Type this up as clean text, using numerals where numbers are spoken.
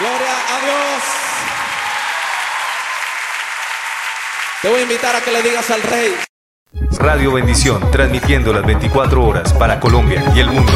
Gloria a Dios. Te voy a invitar a que le digas al Rey. Radio Bendición, transmitiendo las 24 horas para Colombia y el mundo.